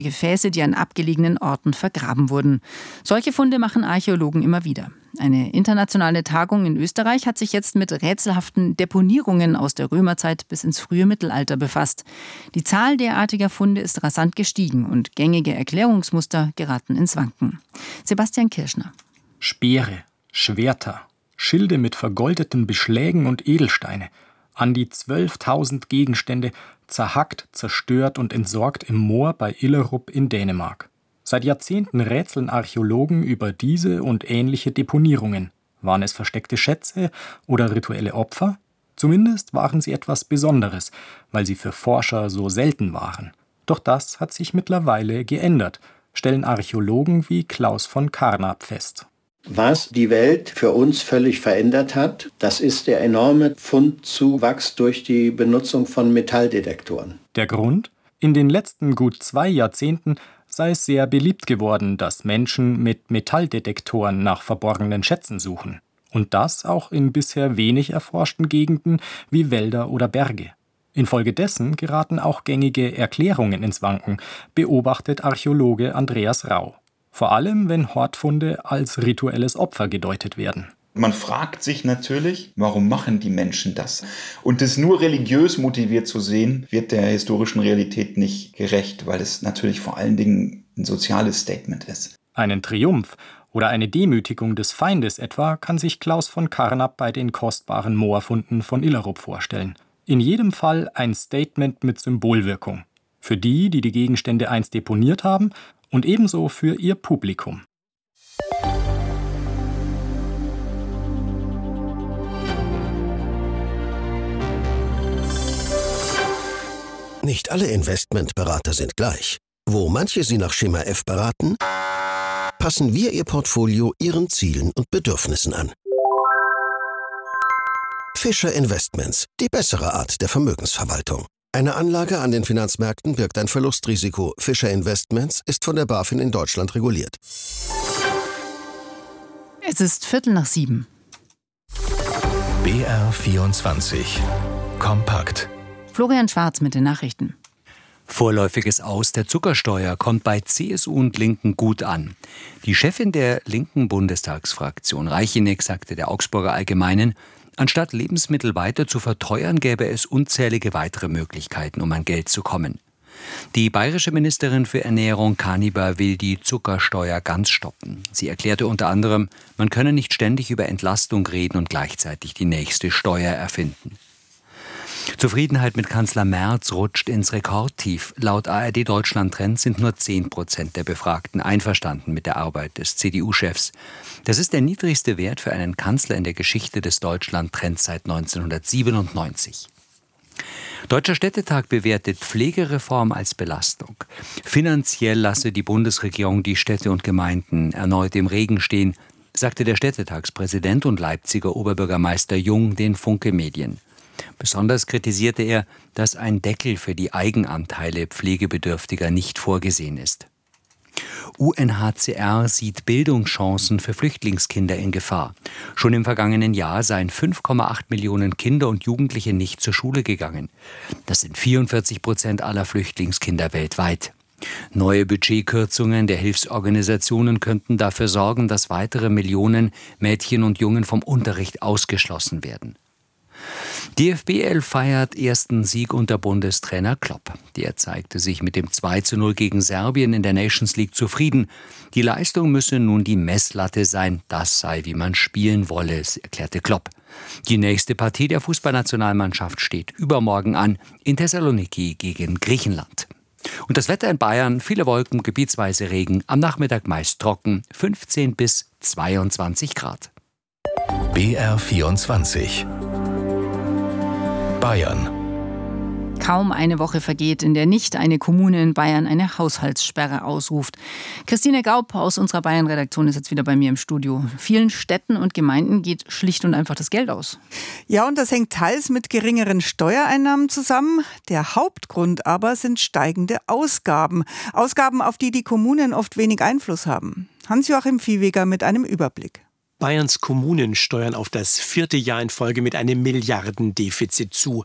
Gefäße, die an abgelegenen Orten vergraben wurden. Solche Funde machen Archäologen immer wieder. Eine internationale Tagung in Österreich hat sich jetzt mit rätselhaften Deponierungen aus der Römerzeit bis ins frühe Mittelalter befasst. Die Zahl derartiger Funde ist rasant gestiegen und gängige Erklärungsmuster geraten ins Wanken. Sebastian Kirschner. Speere, Schwerter, Schilde mit vergoldeten Beschlägen und Edelsteine. An die 12.000 Gegenstände, zerhackt, zerstört und entsorgt im Moor bei Illerup in Dänemark. Seit Jahrzehnten rätseln Archäologen über diese und ähnliche Deponierungen. Waren es versteckte Schätze oder rituelle Opfer? Zumindest waren sie etwas Besonderes, weil sie für Forscher so selten waren. Doch das hat sich mittlerweile geändert, stellen Archäologen wie Klaus von Carnap fest. Was die Welt für uns völlig verändert hat, das ist der enorme Fundzuwachs durch die Benutzung von Metalldetektoren. Der Grund? In den letzten gut 2 Jahrzehnten sei es sehr beliebt geworden, dass Menschen mit Metalldetektoren nach verborgenen Schätzen suchen. Und das auch in bisher wenig erforschten Gegenden wie Wälder oder Berge. Infolgedessen geraten auch gängige Erklärungen ins Wanken, beobachtet Archäologe Andreas Rau. Vor allem, wenn Hortfunde als rituelles Opfer gedeutet werden. Man fragt sich natürlich, warum machen die Menschen das? Und das nur religiös motiviert zu sehen, wird der historischen Realität nicht gerecht, weil es natürlich vor allen Dingen ein soziales Statement ist. Einen Triumph oder eine Demütigung des Feindes etwa kann sich Klaus von Carnap bei den kostbaren Moorfunden von Illerup vorstellen. In jedem Fall ein Statement mit Symbolwirkung. Für die die Gegenstände einst deponiert haben, und ebenso für ihr Publikum. Nicht alle Investmentberater sind gleich. Wo manche Sie nach Schema F beraten, passen wir Ihr Portfolio Ihren Zielen und Bedürfnissen an. Fischer Investments, die bessere Art der Vermögensverwaltung. Eine Anlage an den Finanzmärkten birgt ein Verlustrisiko. Fischer Investments ist von der BaFin in Deutschland reguliert. Es ist 6:15. BR24 Kompakt. Florian Schwarz mit den Nachrichten. Vorläufiges Aus der Zuckersteuer kommt bei CSU und Linken gut an. Die Chefin der linken Bundestagsfraktion, Reicheneck, sagte der Augsburger Allgemeinen, anstatt Lebensmittel weiter zu verteuern, gäbe es unzählige weitere Möglichkeiten, um an Geld zu kommen. Die bayerische Ministerin für Ernährung Kaniber will die Zuckersteuer ganz stoppen. Sie erklärte unter anderem, man könne nicht ständig über Entlastung reden und gleichzeitig die nächste Steuer erfinden. Zufriedenheit mit Kanzler Merz rutscht ins Rekordtief. Laut ARD Deutschland Trend sind nur 10% der Befragten einverstanden mit der Arbeit des CDU-Chefs. Das ist der niedrigste Wert für einen Kanzler in der Geschichte des Deutschland Trends seit 1997. Deutscher Städtetag bewertet Pflegereform als Belastung. Finanziell lasse die Bundesregierung die Städte und Gemeinden erneut im Regen stehen, sagte der Städtetagspräsident und Leipziger Oberbürgermeister Jung den Funke Medien. Besonders kritisierte er, dass ein Deckel für die Eigenanteile Pflegebedürftiger nicht vorgesehen ist. UNHCR sieht Bildungschancen für Flüchtlingskinder in Gefahr. Schon im vergangenen Jahr seien 5,8 Millionen Kinder und Jugendliche nicht zur Schule gegangen. Das sind 44% aller Flüchtlingskinder weltweit. Neue Budgetkürzungen der Hilfsorganisationen könnten dafür sorgen, dass weitere Millionen Mädchen und Jungen vom Unterricht ausgeschlossen werden. DFB 11 feiert ersten Sieg unter Bundestrainer Klopp. Der zeigte sich mit dem 2:0 gegen Serbien in der Nations League zufrieden. Die Leistung müsse nun die Messlatte sein. Das sei, wie man spielen wolle, erklärte Klopp. Die nächste Partie der Fußballnationalmannschaft steht übermorgen an in Thessaloniki gegen Griechenland. Und das Wetter in Bayern, viele Wolken, gebietsweise Regen, am Nachmittag meist trocken, 15 bis 22 Grad. BR24 Bayern. Kaum eine Woche vergeht, in der nicht eine Kommune in Bayern eine Haushaltssperre ausruft. Christine Gaub aus unserer Bayern-Redaktion ist jetzt wieder bei mir im Studio. Vielen Städten und Gemeinden geht schlicht und einfach das Geld aus. Ja, und das hängt teils mit geringeren Steuereinnahmen zusammen. Der Hauptgrund aber sind steigende Ausgaben. Ausgaben, auf die die Kommunen oft wenig Einfluss haben. Hans-Joachim Viehweger mit einem Überblick. Bayerns Kommunen steuern auf das 4. Jahr in Folge mit einem Milliardendefizit zu.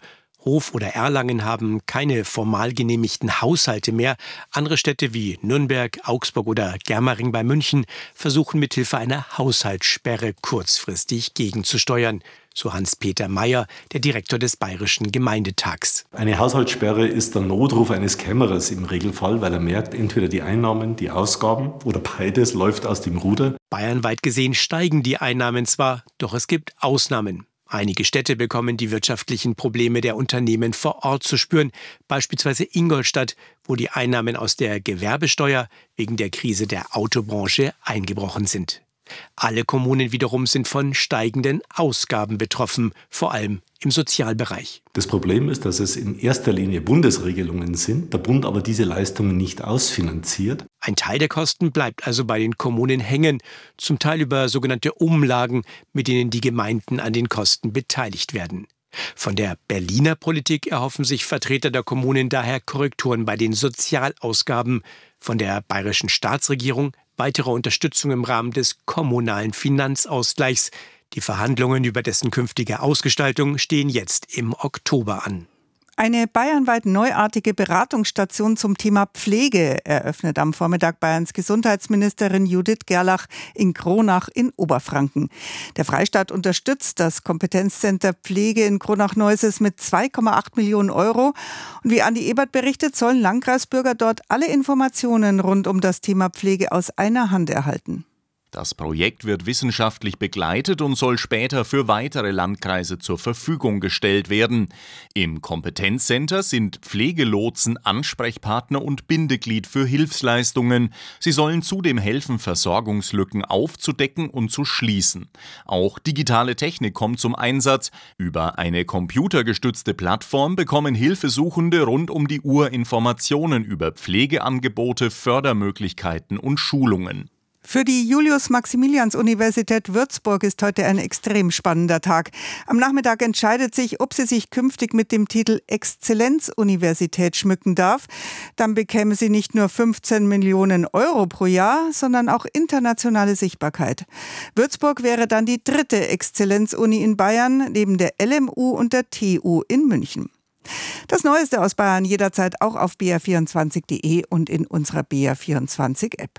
Hof oder Erlangen haben keine formal genehmigten Haushalte mehr. Andere Städte wie Nürnberg, Augsburg oder Germering bei München versuchen mithilfe einer Haushaltssperre kurzfristig gegenzusteuern. So Hans-Peter Mayer, der Direktor des Bayerischen Gemeindetags. Eine Haushaltssperre ist der Notruf eines Kämmerers im Regelfall, weil er merkt, entweder die Einnahmen, die Ausgaben oder beides läuft aus dem Ruder. Bayernweit gesehen steigen die Einnahmen zwar, doch es gibt Ausnahmen. Einige Städte bekommen die wirtschaftlichen Probleme der Unternehmen vor Ort zu spüren, beispielsweise Ingolstadt, wo die Einnahmen aus der Gewerbesteuer wegen der Krise der Autobranche eingebrochen sind. Alle Kommunen wiederum sind von steigenden Ausgaben betroffen, vor allem im Sozialbereich. Das Problem ist, dass es in erster Linie Bundesregelungen sind, der Bund aber diese Leistungen nicht ausfinanziert. Ein Teil der Kosten bleibt also bei den Kommunen hängen, zum Teil über sogenannte Umlagen, mit denen die Gemeinden an den Kosten beteiligt werden. Von der Berliner Politik erhoffen sich Vertreter der Kommunen daher Korrekturen bei den Sozialausgaben. Von der bayerischen Staatsregierung weitere Unterstützung im Rahmen des kommunalen Finanzausgleichs. Die Verhandlungen über dessen künftige Ausgestaltung stehen jetzt im Oktober an. Eine bayernweit neuartige Beratungsstation zum Thema Pflege eröffnet am Vormittag Bayerns Gesundheitsministerin Judith Gerlach in Kronach in Oberfranken. Der Freistaat unterstützt das Kompetenzcenter Pflege in Kronach-Neuses mit 2,8 Millionen Euro. Und wie Andi Ebert berichtet, sollen Landkreisbürger dort alle Informationen rund um das Thema Pflege aus einer Hand erhalten. Das Projekt wird wissenschaftlich begleitet und soll später für weitere Landkreise zur Verfügung gestellt werden. Im Kompetenzcenter sind Pflegelotsen Ansprechpartner und Bindeglied für Hilfsleistungen. Sie sollen zudem helfen, Versorgungslücken aufzudecken und zu schließen. Auch digitale Technik kommt zum Einsatz. Über eine computergestützte Plattform bekommen Hilfesuchende rund um die Uhr Informationen über Pflegeangebote, Fördermöglichkeiten und Schulungen. Für die Julius-Maximilians-Universität Würzburg ist heute ein extrem spannender Tag. Am Nachmittag entscheidet sich, ob sie sich künftig mit dem Titel Exzellenzuniversität schmücken darf. Dann bekäme sie nicht nur 15 Millionen Euro pro Jahr, sondern auch internationale Sichtbarkeit. Würzburg wäre dann die dritte Exzellenzuni in Bayern, neben der LMU und der TU in München. Das Neueste aus Bayern jederzeit auch auf br24.de und in unserer BR24-App.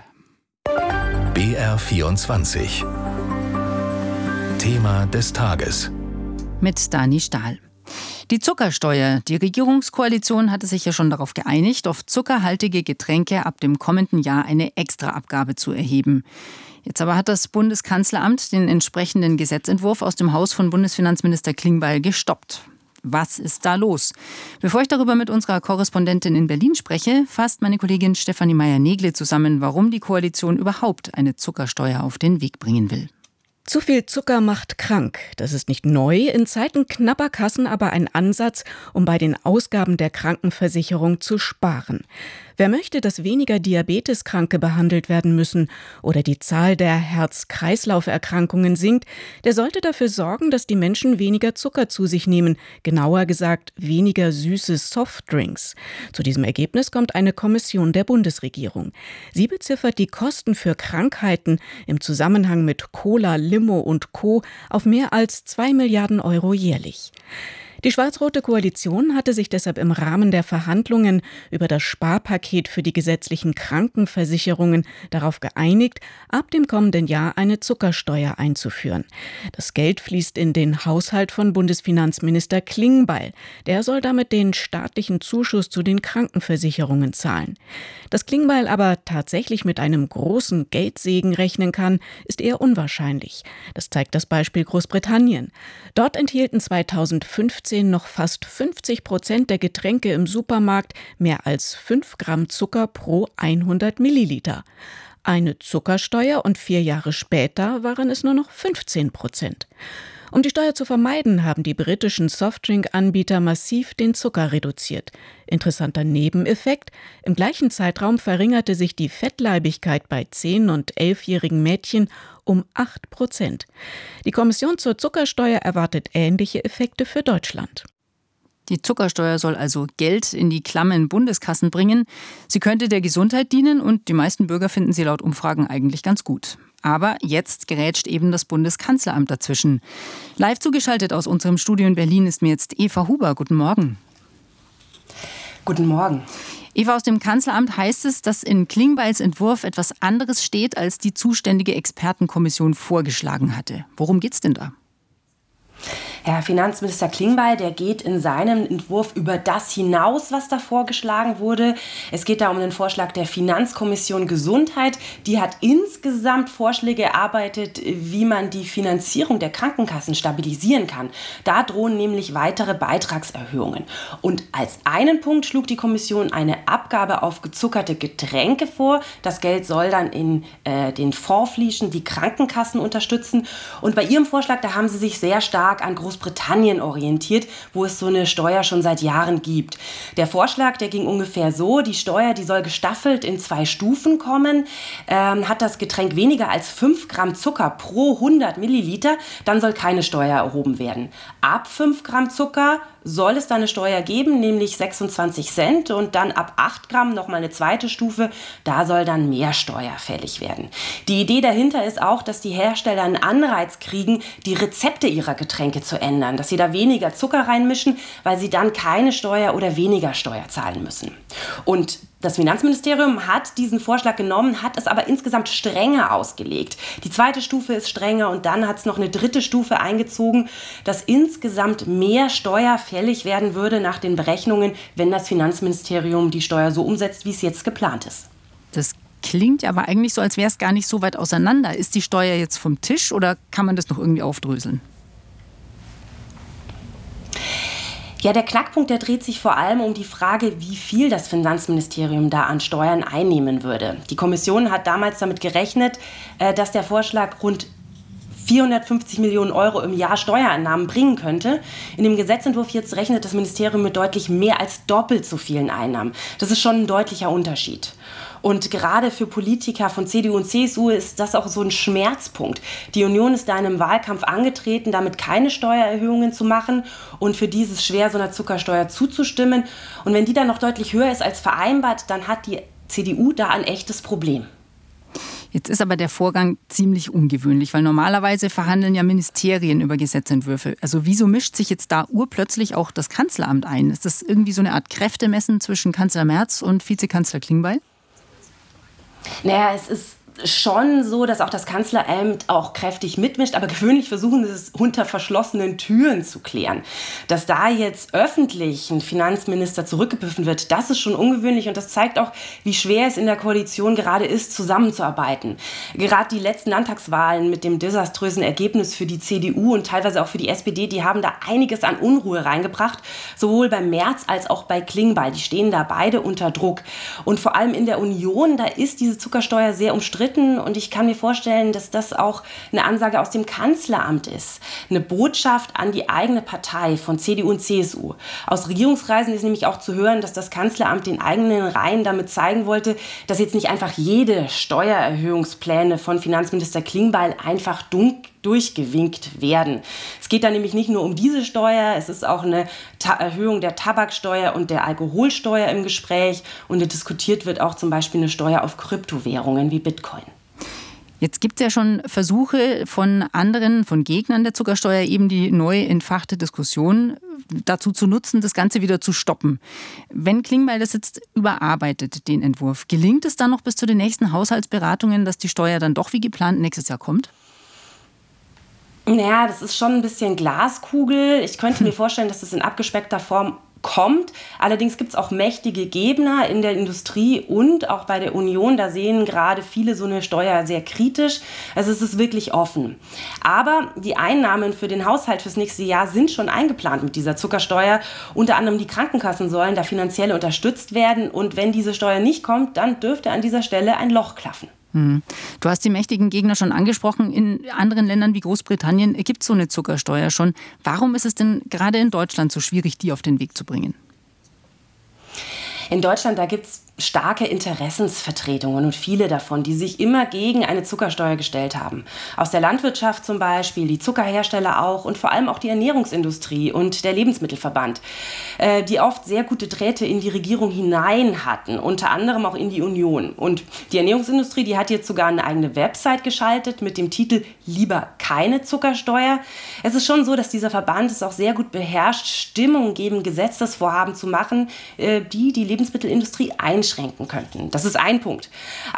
BR24 Thema des Tages mit Dani Stahl. Die Zuckersteuer. Die Regierungskoalition hatte sich ja schon darauf geeinigt, auf zuckerhaltige Getränke ab dem kommenden Jahr eine Extraabgabe zu erheben. Jetzt aber hat das Bundeskanzleramt den entsprechenden Gesetzentwurf aus dem Haus von Bundesfinanzminister Klingbeil gestoppt. Was ist da los? Bevor ich darüber mit unserer Korrespondentin in Berlin spreche, fasst meine Kollegin Stefanie Meyer-Negle zusammen, warum die Koalition überhaupt eine Zuckersteuer auf den Weg bringen will. Zu viel Zucker macht krank. Das ist nicht neu, in Zeiten knapper Kassen aber ein Ansatz, um bei den Ausgaben der Krankenversicherung zu sparen. Wer möchte, dass weniger Diabeteskranke behandelt werden müssen oder die Zahl der Herz-Kreislauf-Erkrankungen sinkt, der sollte dafür sorgen, dass die Menschen weniger Zucker zu sich nehmen, genauer gesagt weniger süße Softdrinks. Zu diesem Ergebnis kommt eine Kommission der Bundesregierung. Sie beziffert die Kosten für Krankheiten im Zusammenhang mit Cola, Limo und Co. auf mehr als 2 Milliarden Euro jährlich. Die schwarz-rote Koalition hatte sich deshalb im Rahmen der Verhandlungen über das Sparpaket für die gesetzlichen Krankenversicherungen darauf geeinigt, ab dem kommenden Jahr eine Zuckersteuer einzuführen. Das Geld fließt in den Haushalt von Bundesfinanzminister Klingbeil. Der soll damit den staatlichen Zuschuss zu den Krankenversicherungen zahlen. Dass Klingbeil aber tatsächlich mit einem großen Geldsegen rechnen kann, ist eher unwahrscheinlich. Das zeigt das Beispiel Großbritannien. Dort enthielten 2015 noch fast 50% der Getränke im Supermarkt mehr als 5 Gramm Zucker pro 100 Milliliter. Eine Zuckersteuer und 4 Jahre später waren es nur noch 15%. Um die Steuer zu vermeiden, haben die britischen Softdrink-Anbieter massiv den Zucker reduziert. Interessanter Nebeneffekt: Im gleichen Zeitraum verringerte sich die Fettleibigkeit bei 10- und 11-jährigen Mädchen um 8%. Die Kommission zur Zuckersteuer erwartet ähnliche Effekte für Deutschland. Die Zuckersteuer soll also Geld in die klammen Bundeskassen bringen. Sie könnte der Gesundheit dienen und die meisten Bürger finden sie laut Umfragen eigentlich ganz gut. Aber jetzt gerätscht eben das Bundeskanzleramt dazwischen. Live zugeschaltet aus unserem Studio in Berlin ist mir jetzt Eva Huber. Guten Morgen. Guten Morgen. Eva, aus dem Kanzleramt heißt es, dass in Klingbeils Entwurf etwas anderes steht, als die zuständige Expertenkommission vorgeschlagen hatte. Worum geht's denn da? Herr Finanzminister Klingbeil, der geht in seinem Entwurf über das hinaus, was da vorgeschlagen wurde. Es geht da um den Vorschlag der Finanzkommission Gesundheit. Die hat insgesamt Vorschläge erarbeitet, wie man die Finanzierung der Krankenkassen stabilisieren kann. Da drohen nämlich weitere Beitragserhöhungen. Und als einen Punkt schlug die Kommission eine Abgabe auf gezuckerte Getränke vor. Das Geld soll dann in den Fonds fließen, die Krankenkassen unterstützen. Und bei ihrem Vorschlag, da haben sie sich sehr stark an Großbritannien orientiert, wo es so eine Steuer schon seit Jahren gibt. Der Vorschlag, der ging ungefähr so, die Steuer, die soll gestaffelt in 2 Stufen kommen. Hat das Getränk weniger als 5 Gramm Zucker pro 100 Milliliter, dann soll keine Steuer erhoben werden. Ab 5 Gramm Zucker soll es da eine Steuer geben, nämlich 26 Cent, und dann ab 8 Gramm nochmal eine zweite Stufe, da soll dann mehr Steuer fällig werden. Die Idee dahinter ist auch, dass die Hersteller einen Anreiz kriegen, die Rezepte ihrer Getränke zu ändern, dass sie da weniger Zucker reinmischen, weil sie dann keine Steuer oder weniger Steuer zahlen müssen. Und das Finanzministerium hat diesen Vorschlag genommen, hat es aber insgesamt strenger ausgelegt. Die zweite Stufe ist strenger und dann hat es noch eine dritte Stufe eingezogen, dass insgesamt mehr Steuer fällig werden würde nach den Berechnungen, wenn das Finanzministerium die Steuer so umsetzt, wie es jetzt geplant ist. Das klingt aber eigentlich so, als wäre es gar nicht so weit auseinander. Ist die Steuer jetzt vom Tisch oder kann man das noch irgendwie aufdröseln? Ja, der Knackpunkt, der dreht sich vor allem um die Frage, wie viel das Finanzministerium da an Steuern einnehmen würde. Die Kommission hat damals damit gerechnet, dass der Vorschlag rund 450 Millionen Euro im Jahr Steuereinnahmen bringen könnte. In dem Gesetzentwurf jetzt rechnet das Ministerium mit deutlich mehr als doppelt so vielen Einnahmen. Das ist schon ein deutlicher Unterschied. Und gerade für Politiker von CDU und CSU ist das auch so ein Schmerzpunkt. Die Union ist da in einem Wahlkampf angetreten, damit keine Steuererhöhungen zu machen und für dieses schwer, so einer Zuckersteuer zuzustimmen. Und wenn die dann noch deutlich höher ist als vereinbart, dann hat die CDU da ein echtes Problem. Jetzt ist aber der Vorgang ziemlich ungewöhnlich, weil normalerweise verhandeln ja Ministerien über Gesetzentwürfe. Also wieso mischt sich jetzt da urplötzlich auch das Kanzleramt ein? Ist das irgendwie so eine Art Kräftemessen zwischen Kanzler Merz und Vizekanzler Klingbeil? Naja, es ist schon so, dass auch das Kanzleramt auch kräftig mitmischt, aber gewöhnlich versuchen sie es unter verschlossenen Türen zu klären. Dass da jetzt öffentlich ein Finanzminister zurückgepfiffen wird, das ist schon ungewöhnlich und das zeigt auch, wie schwer es in der Koalition gerade ist, zusammenzuarbeiten. Gerade die letzten Landtagswahlen mit dem desaströsen Ergebnis für die CDU und teilweise auch für die SPD, die haben da einiges an Unruhe reingebracht, sowohl bei Merz als auch bei Klingbeil. Die stehen da beide unter Druck. Und vor allem in der Union, da ist diese Zuckersteuer sehr umstritten. Und ich kann mir vorstellen, dass das auch eine Ansage aus dem Kanzleramt ist. Eine Botschaft an die eigene Partei von CDU und CSU. Aus Regierungskreisen ist nämlich auch zu hören, dass das Kanzleramt den eigenen Reihen damit zeigen wollte, dass jetzt nicht einfach jede Steuererhöhungspläne von Finanzminister Klingbeil einfach durchgewinkt werden. Es geht da nämlich nicht nur um diese Steuer, es ist auch eine Erhöhung der Tabaksteuer und der Alkoholsteuer im Gespräch und diskutiert wird auch zum Beispiel eine Steuer auf Kryptowährungen wie Bitcoin. Jetzt gibt es ja schon Versuche von anderen, von Gegnern der Zuckersteuer, eben die neu entfachte Diskussion dazu zu nutzen, das Ganze wieder zu stoppen. Wenn Klingbeil das jetzt überarbeitet, den Entwurf, gelingt es dann noch bis zu den nächsten Haushaltsberatungen, dass die Steuer dann doch wie geplant nächstes Jahr kommt? Naja, das ist schon ein bisschen Glaskugel. Ich könnte mir vorstellen, dass das in abgespeckter Form kommt. Allerdings gibt es auch mächtige Gegner in der Industrie und auch bei der Union. Da sehen gerade viele so eine Steuer sehr kritisch. Also es ist wirklich offen. Aber die Einnahmen für den Haushalt fürs nächste Jahr sind schon eingeplant mit dieser Zuckersteuer. Unter anderem die Krankenkassen sollen da finanziell unterstützt werden. Und wenn diese Steuer nicht kommt, dann dürfte an dieser Stelle ein Loch klaffen. Du hast die mächtigen Gegner schon angesprochen. In anderen Ländern wie Großbritannien gibt es so eine Zuckersteuer schon. Warum ist es denn gerade in Deutschland so schwierig, die auf den Weg zu bringen? In Deutschland, da gibt es starke Interessensvertretungen und viele davon, die sich immer gegen eine Zuckersteuer gestellt haben. Aus der Landwirtschaft zum Beispiel, die Zuckerhersteller auch und vor allem auch die Ernährungsindustrie und der Lebensmittelverband, die oft sehr gute Drähte in die Regierung hinein hatten, unter anderem auch in die Union. Und die Ernährungsindustrie, die hat jetzt sogar eine eigene Website geschaltet mit dem Titel "Lieber keine Zuckersteuer". Es ist schon so, dass dieser Verband es auch sehr gut beherrscht, Stimmung gegen Gesetzesvorhaben zu machen, die die Lebensmittelindustrie einschränken könnten. Das ist ein Punkt.